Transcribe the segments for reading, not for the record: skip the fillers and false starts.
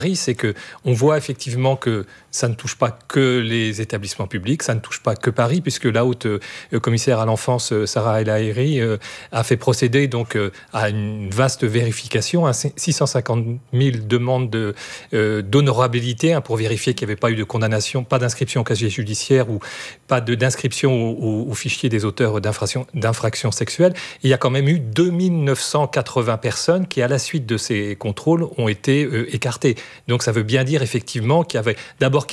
c'est qu'on voit effectivement que ça ne touche pas que les établissements publics, ça ne touche pas que Paris, puisque la haute commissaire à l'enfance, Sarah El Haïry, a fait procéder donc à une vaste vérification, 650 000 demandes d'honorabilité pour vérifier qu'il n'y avait pas eu de condamnation, pas d'inscription au casier judiciaire ou pas d'inscription au fichier des auteurs d'infractions sexuelles. Et il y a quand même eu 2980 personnes qui, à la suite de ces contrôles, ont été écartées. Donc ça veut bien dire effectivement qu'il y avait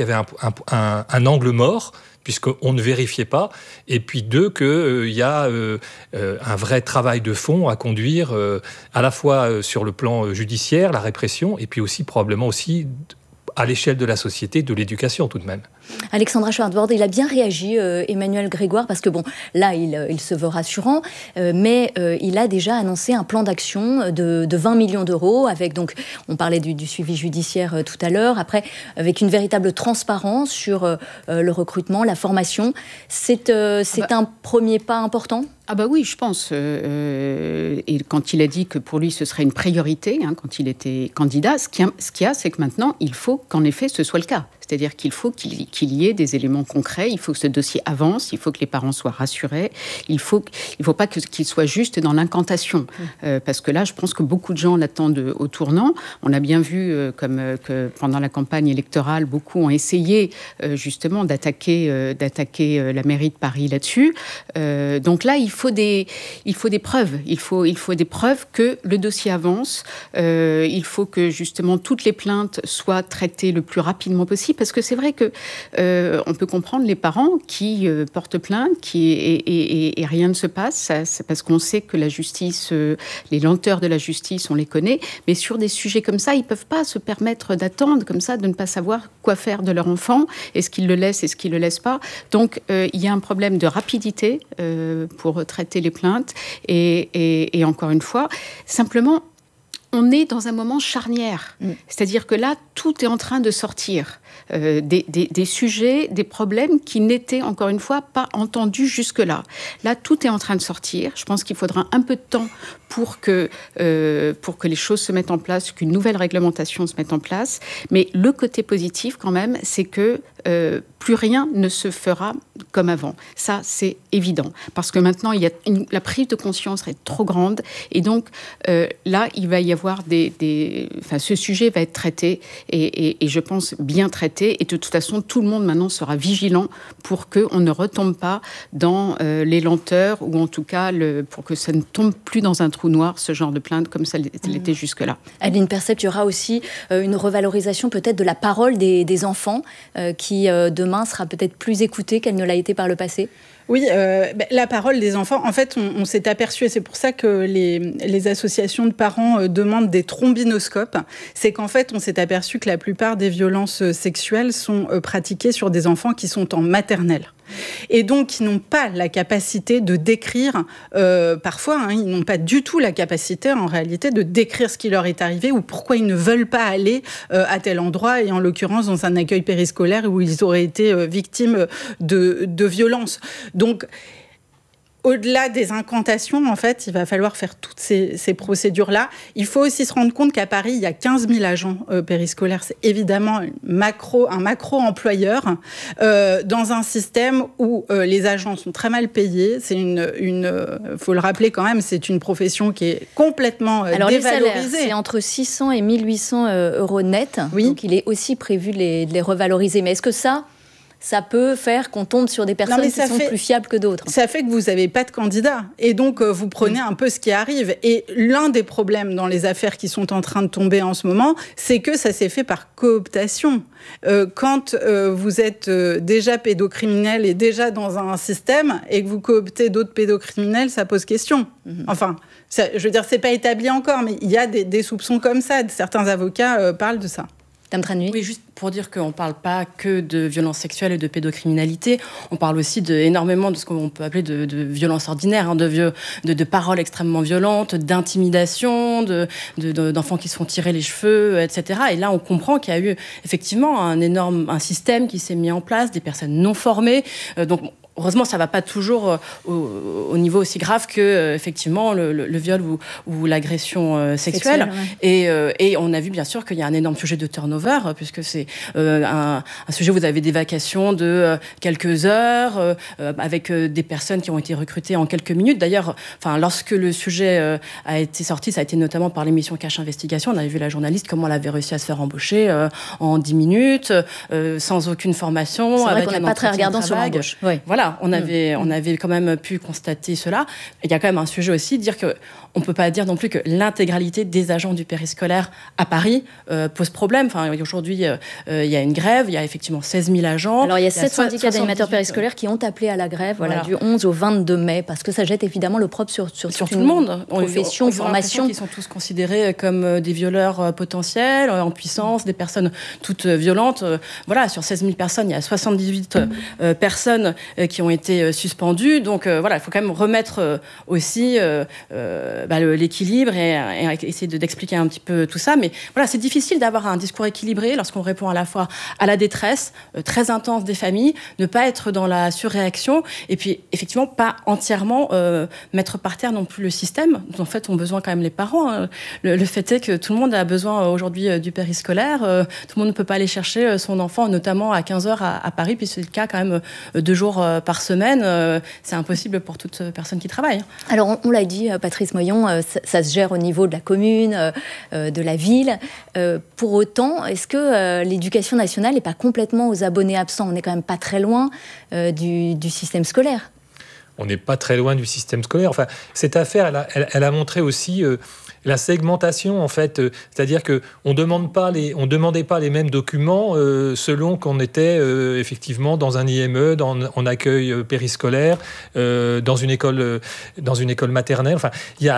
un angle mort, puisqu'on ne vérifiait pas, et puis deux, qu'il y a un vrai travail de fond à conduire, à la fois sur le plan judiciaire, la répression, et puis aussi probablement aussi à l'échelle de la société, de l'éducation tout de même. Alexandra Schwartzwald, il a bien réagi, Emmanuel Grégoire, parce que bon, là, il se veut rassurant, mais il a déjà annoncé un plan d'action de 20 millions d'euros, avec donc, on parlait du suivi judiciaire tout à l'heure, après, avec une véritable transparence sur le recrutement, la formation. C'est un premier pas important ? Ah bah oui, je pense. Et quand il a dit que pour lui, ce serait une priorité, quand il était candidat, ce qu'il y a, c'est que maintenant, il faut qu'en effet, ce soit le cas. C'est-à-dire qu'il faut qu'il y ait des éléments concrets, il faut que ce dossier avance, il faut que les parents soient rassurés, il faut pas qu'il soit juste dans l'incantation. Parce que là, je pense que beaucoup de gens l'attendent au tournant. On a bien vu que pendant la campagne électorale, beaucoup ont essayé justement d'attaquer la mairie de Paris là-dessus. Donc là, il faut des preuves. Il faut des preuves que le dossier avance. Il faut que justement toutes les plaintes soient traitées le plus rapidement possible. Parce que c'est vrai que on peut comprendre les parents qui portent plainte, et rien ne se passe. C'est parce qu'on sait que la justice, les lenteurs de la justice, on les connaît. Mais sur des sujets comme ça, ils peuvent pas se permettre d'attendre comme ça, de ne pas savoir quoi faire de leur enfant. Est-ce qu'ils le laissent, est-ce qu'ils le laissent pas. Donc il y a un problème de rapidité pour traiter les plaintes. Et encore une fois, simplement, on est dans un moment charnière. C'est-à-dire que là, tout est en train de sortir. Des sujets, des problèmes qui n'étaient, encore une fois, pas entendus jusque-là. Là, tout est en train de sortir. Je pense qu'il faudra un peu de temps pour que les choses se mettent en place, qu'une nouvelle réglementation se mette en place. Mais le côté positif, quand même, c'est que plus rien ne se fera comme avant. Ça, c'est évident. Parce que maintenant, la prise de conscience est trop grande. Et donc, là, il va y avoir ce sujet va être traité et je pense bien traité. Et de toute façon, tout le monde maintenant sera vigilant pour qu'on ne retombe pas dans les lenteurs ou en tout cas pour que ça ne tombe plus dans un trou noir, ce genre de plainte comme ça l'était jusque-là. Adeline Percept, il y aura aussi une revalorisation peut-être de la parole des enfants qui demain sera peut-être plus écoutée qu'elle ne l'a été par le passé. Oui, la parole des enfants, en fait, on s'est aperçu, et c'est pour ça que les associations de parents demandent des trombinoscopes, c'est qu'en fait, on s'est aperçu que la plupart des violences sexuelles sont pratiquées sur des enfants qui sont en maternelle. Et donc, qui n'ont pas la capacité de décrire, parfois, ils n'ont pas du tout la capacité, en réalité, de décrire ce qui leur est arrivé ou pourquoi ils ne veulent pas aller à tel endroit, et en l'occurrence, dans un accueil périscolaire où ils auraient été victimes de violences. Donc, au-delà des incantations, en fait, il va falloir faire toutes ces procédures-là. Il faut aussi se rendre compte qu'à Paris, il y a 15 000 agents périscolaires. C'est évidemment un macro-employeur dans un système où les agents sont très mal payés. C'est faut le rappeler quand même, c'est une profession qui est complètement dévalorisée. Alors, les salaires, c'est entre 600 et 1800 euros net. Oui. Donc, il est aussi prévu de les revaloriser. Mais est-ce que ça peut faire qu'on tombe sur des personnes qui sont plus fiables que d'autres. Ça fait que vous n'avez pas de candidat. Et donc, vous prenez un peu ce qui arrive. Et l'un des problèmes dans les affaires qui sont en train de tomber en ce moment, c'est que ça s'est fait par cooptation. Quand vous êtes déjà pédocriminel et déjà dans un système et que vous cooptez d'autres pédocriminels, ça pose question. Enfin, je veux dire, c'est pas établi encore, mais il y a des soupçons comme ça. Certains avocats parlent de ça. Oui, juste pour dire qu'on ne parle pas que de violences sexuelles et de pédocriminalité, on parle aussi énormément de ce qu'on peut appeler de violences ordinaires, de paroles extrêmement violentes, d'intimidation, d'enfants qui se font tirer les cheveux, etc. Et là, on comprend qu'il y a eu effectivement un système qui s'est mis en place, des personnes non formées. Donc, heureusement, ça ne va pas toujours au niveau aussi grave que, effectivement, le viol ou l'agression sexuelle. Ouais. Et on a vu, bien sûr, qu'il y a un énorme sujet de turnover, puisque c'est un sujet où vous avez des vacations de quelques heures, avec des personnes qui ont été recrutées en quelques minutes. D'ailleurs, lorsque le sujet a été sorti, ça a été notamment par l'émission Cache Investigation. On avait vu la journaliste, comment elle avait réussi à se faire embaucher en 10 minutes, sans aucune formation. C'est vrai qu'on n'est pas très regardant sur l'embauche. Oui. Voilà, on avait quand même pu constater cela. Il y a quand même un sujet aussi de dire qu'on ne peut pas dire non plus que l'intégralité des agents du périscolaire à Paris pose problème. Aujourd'hui, il y a une grève, il y a effectivement 16 000 agents. Alors, il y a 7 syndicats d'animateurs périscolaires qui ont appelé à la grève du 11 au 22 mai, parce que ça jette évidemment le propre sur tout le monde. Profession, formation. Ils sont tous considérés comme des violeurs potentiels, en puissance, des personnes toutes violentes. Sur 16 000 personnes, il y a 78 personnes qui ont été suspendues. Donc, il faut quand même remettre aussi l'équilibre et essayer d'expliquer un petit peu tout ça. Mais c'est difficile d'avoir un discours équilibré lorsqu'on répond à la fois à la détresse très intense des familles, ne pas être dans la surréaction et puis effectivement pas entièrement mettre par terre non plus le système dont en fait ont besoin quand même les parents. Le fait est que tout le monde a besoin aujourd'hui du périscolaire. Tout le monde ne peut pas aller chercher son enfant, notamment à 15h à Paris, puis c'est le cas quand même 2 jours par semaine. C'est impossible pour toute personne qui travaille. Alors on l'a dit, Patrice Moyon, ça se gère au niveau de la commune, de la ville. Pour autant, est-ce que l'éducation nationale n'est pas complètement aux abonnés absents ? On n'est quand même pas très loin du système scolaire. On n'est pas très loin du système scolaire. Enfin, cette affaire, elle a montré aussi la segmentation, en fait. C'est-à-dire qu'on ne demandait pas les mêmes documents selon qu'on était effectivement dans un IME, en accueil périscolaire, dans une école maternelle. Enfin, il y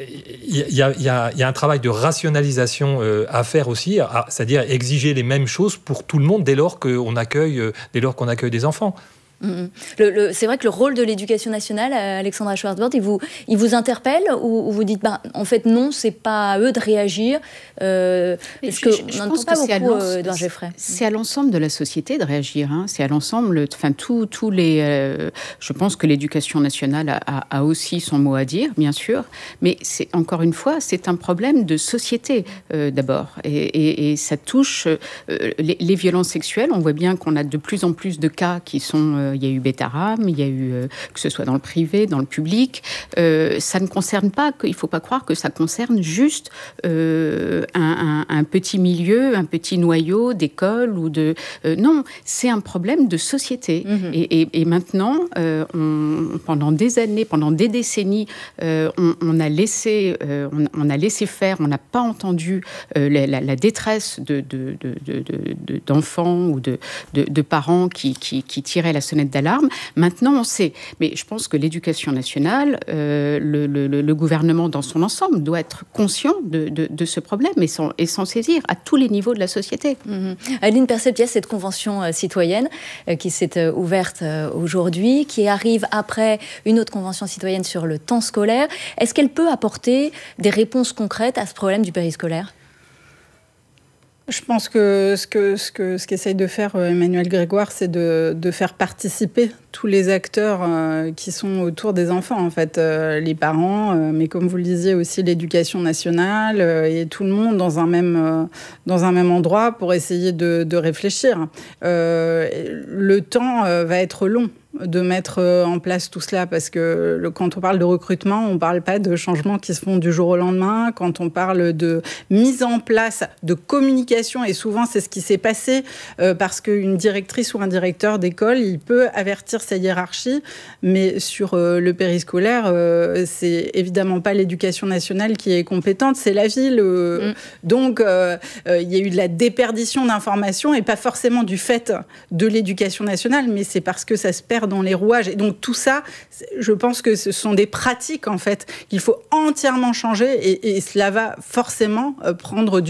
a un travail de rationalisation à faire aussi, c'est-à-dire exiger les mêmes choses pour tout le monde dès lors qu'on accueille des enfants. C'est vrai que le rôle de l'éducation nationale, Alexandra Schwartzbord, il vous interpelle ou vous dites en fait non, c'est pas à eux de réagir parce que je pense pas beaucoup Edouard Geffray. C'est à l'ensemble de la société de réagir. C'est à l'ensemble, tous les. Je pense que l'éducation nationale a aussi son mot à dire, bien sûr, mais encore une fois, c'est un problème de société d'abord, et ça touche les violences sexuelles. On voit bien qu'on a de plus en plus de cas qui sont il y a eu Betaram, il y a eu, que ce soit dans le privé, dans le public. Ça ne concerne pas, il ne faut pas croire que ça concerne juste un petit milieu, un petit noyau d'école ou de... non, c'est un problème de société. Et maintenant, pendant des années, pendant des décennies, on a laissé faire, on n'a pas entendu la détresse d'enfants ou de parents qui tiraient la sonnette d'alarme. Maintenant, on sait. Mais je pense que l'éducation nationale, le gouvernement dans son ensemble doit être conscient de ce problème et s'en saisir à tous les niveaux de la société. Adeline Percept, cette convention citoyenne qui s'est ouverte aujourd'hui, qui arrive après une autre convention citoyenne sur le temps scolaire. Est-ce qu'elle peut apporter des réponses concrètes à ce problème du périscolaire ? Je pense que ce qu'essaye de faire Emmanuel Grégoire, c'est de faire participer tous les acteurs qui sont autour des enfants, en fait, les parents, mais comme vous le disiez aussi l'éducation nationale et tout le monde dans un même endroit pour essayer de réfléchir. Le temps va être long de mettre en place tout cela, parce que quand on parle de recrutement, on ne parle pas de changements qui se font du jour au lendemain. Quand on parle de mise en place de communication, et souvent c'est ce qui s'est passé, parce qu'une directrice ou un directeur d'école, il peut avertir sa hiérarchie, mais sur le périscolaire, c'est évidemment pas l'éducation nationale qui est compétente, c'est la ville. Donc, il y a eu de la déperdition d'informations, et pas forcément du fait de l'éducation nationale, mais c'est parce que ça se perd dans les rouages. Et donc tout ça, je pense que ce sont des pratiques en fait qu'il faut entièrement changer, et cela va forcément prendre du temps.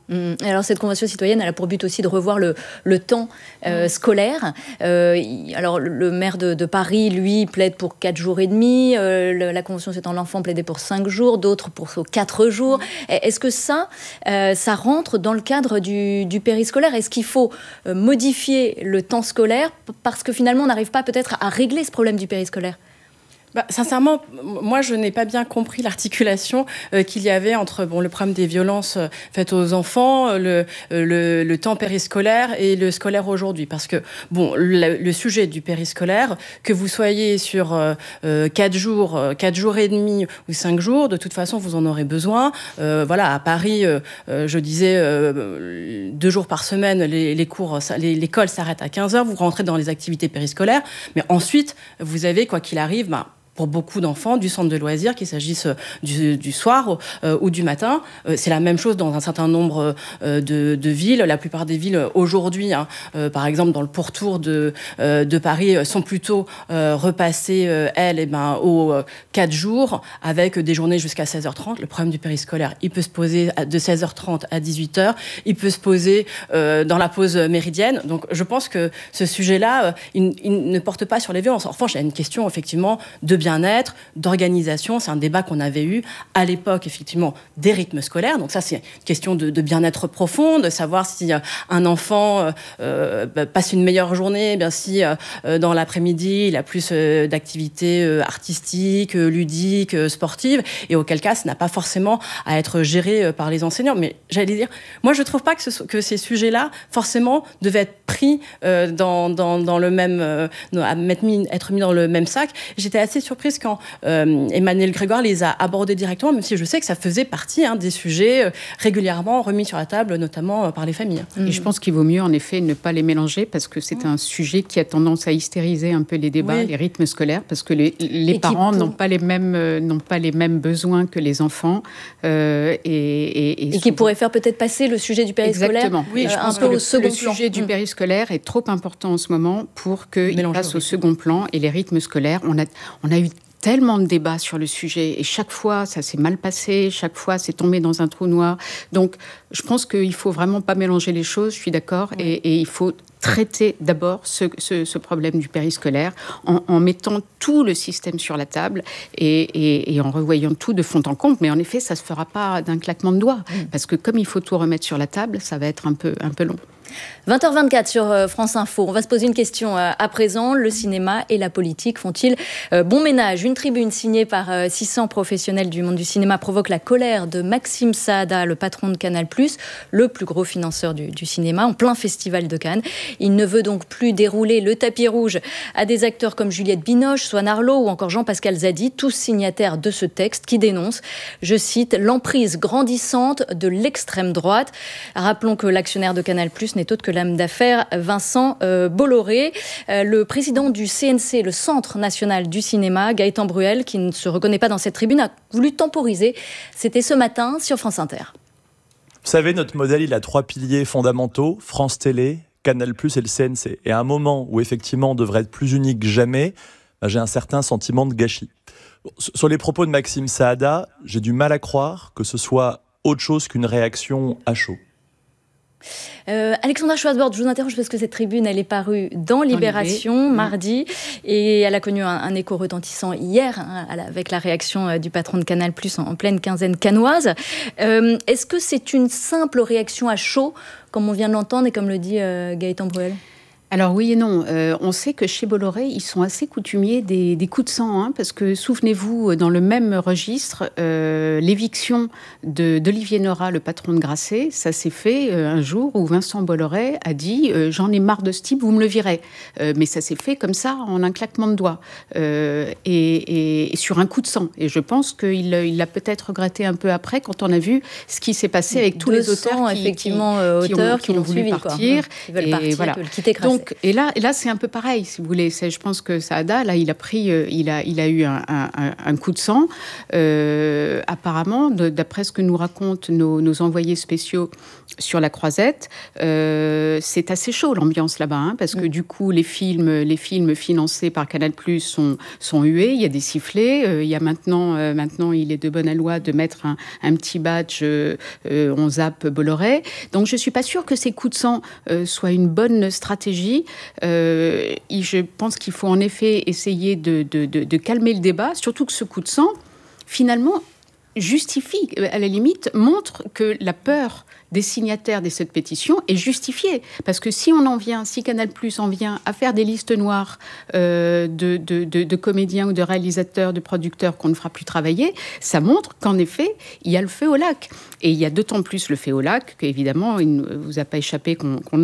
Alors cette convention citoyenne, elle a pour but aussi de revoir le temps scolaire. Alors le maire de Paris, lui, plaide pour 4 jours et demi. La convention Citoyenne l'enfant plaidait pour 5 jours, d'autres pour 4 jours. Est-ce que ça rentre dans le cadre du périscolaire? Est-ce qu'il faut modifier le temps scolaire parce que finalement on n'arrive pas peut-être à régler ce problème du périscolaire? Sincèrement, moi, je n'ai pas bien compris l'articulation qu'il y avait entre le problème des violences faites aux enfants, le temps périscolaire et le scolaire aujourd'hui. Parce que, le sujet du périscolaire, que vous soyez sur 4 jours et demi ou 5 jours, de toute façon, vous en aurez besoin. À Paris, je disais 2 jours par semaine, l'école s'arrête à 15h, vous rentrez dans les activités périscolaires. Mais ensuite, vous avez, quoi qu'il arrive, pour beaucoup d'enfants, du centre de loisirs, qu'il s'agisse du soir ou du matin. C'est la même chose dans un certain nombre de villes. La plupart des villes aujourd'hui, par exemple dans le pourtour de Paris, sont plutôt repassées, aux 4 jours, avec des journées jusqu'à 16h30. Le problème du périscolaire, il peut se poser de 16h30 à 18h. Il peut se poser dans la pause méridienne. Donc je pense que ce sujet-là, il ne porte pas sur les violences. En revanche, il y a une question, effectivement, de bien-être, d'organisation. C'est un débat qu'on avait eu à l'époque, effectivement, des rythmes scolaires. Donc ça, c'est une question de bien-être profond, de savoir si un enfant passe une meilleure journée, si dans l'après-midi, il a plus d'activités artistiques, ludiques, sportives, et auquel cas, ça n'a pas forcément à être géré par les enseignants. Mais j'allais dire, moi, je ne trouve pas que ces sujets-là, forcément, devaient être pris dans le même... être mis dans le même sac. J'étais assez surprise quand Emmanuel Grégoire les a abordés directement, même si je sais que ça faisait partie des sujets régulièrement remis sur la table, notamment par les familles. Et je pense qu'il vaut mieux, en effet, ne pas les mélanger, parce que c'est un sujet qui a tendance à hystériser un peu les débats, les rythmes scolaires, parce que les parents n'ont pas les mêmes besoins que les enfants. Et qui pourrait faire peut-être passer le sujet du périscolaire. Exactement. Oui, je pense que le sujet du périscolaire est trop important en ce moment pour qu'il passe au second plan. Et les rythmes scolaires, on a eu tellement de débats sur le sujet et chaque fois ça s'est mal passé, chaque fois c'est tombé dans un trou noir. Donc je pense qu'il faut vraiment pas mélanger les choses, je suis d'accord, et il faut traiter d'abord ce problème du périscolaire en mettant tout le système sur la table et en revoyant tout de fond en comble. Mais en effet, ça ne se fera pas d'un claquement de doigts, parce que comme il faut tout remettre sur la table, ça va être un peu long. 20h24 sur France Info. On va se poser une question à présent. Le cinéma et la politique font-ils bon ménage? Une tribune signée par 600 professionnels du monde du cinéma provoque la colère de Maxime Saada, le patron de Canal+, le plus gros financeur du cinéma, en plein festival de Cannes. Il ne veut donc plus dérouler le tapis rouge à des acteurs comme Juliette Binoche, Swan Arlo ou encore Jean-Pascal Zadi, tous signataires de ce texte qui dénonce, je cite, l'emprise grandissante de l'extrême droite. Rappelons que l'actionnaire de Canal+ n'est autre que l'homme d'affaires Vincent Bolloré. Le président du CNC, le Centre national du cinéma, Gaëtan Bruel, qui ne se reconnaît pas dans cette tribune, a voulu temporiser. C'était ce matin sur France Inter. Vous savez, notre modèle, il a 3 piliers fondamentaux, France Télé, Canal+, et le CNC. Et à un moment où, effectivement, on devrait être plus unique que jamais, j'ai un certain sentiment de gâchis. Sur les propos de Maxime Saada, j'ai du mal à croire que ce soit autre chose qu'une réaction à chaud. Alexandra Schwarzbord, je vous interroge parce que cette tribune, elle est parue dans Libération mardi et elle a connu un écho retentissant hier avec la réaction du patron de Canal+ en pleine quinzaine cannoise. Est-ce que c'est une simple réaction à chaud, comme on vient de l'entendre et comme le dit Gaëtan Bruel ? Alors oui et non. On sait que chez Bolloré, ils sont assez coutumiers des coups de sang, parce que souvenez-vous, dans le même registre, l'éviction d'Olivier Nora, le patron de Grasset, ça s'est fait un jour où Vincent Bolloré a dit j'en ai marre de ce type, vous me le virez. Mais ça s'est fait comme ça, en un claquement de doigts, et sur un coup de sang. Et je pense qu'il l'a peut-être regretté un peu après, quand on a vu ce qui s'est passé avec tous les auteurs qui ont voulu partir. Qui veulent partir, voilà. qui veulent quitter Grasset. Donc, et là, c'est un peu pareil, si vous voulez. Je pense que Saada, là, il a eu un coup de sang. Apparemment, d'après ce que nous racontent nos envoyés spéciaux sur la Croisette, c'est assez chaud l'ambiance là-bas, parce que du coup les films financés par Canal+ sont hués, il y a des sifflets, il y a maintenant il est de bonne loi de mettre un petit badge on zappe Bolloré. Donc je suis pas sûre que ces coups de sang soient une bonne stratégie. Je pense qu'il faut en effet essayer de calmer le débat, surtout que ce coup de sang, finalement, justifie, à la limite, montre que la peur des signataires de cette pétition est justifiée. Parce que si Canal+ en vient à faire des listes noires de comédiens ou de réalisateurs, de producteurs qu'on ne fera plus travailler, ça montre qu'en effet, il y a le feu au lac. Et il y a d'autant plus le feu au lac qu'évidemment, il ne vous a pas échappé qu'on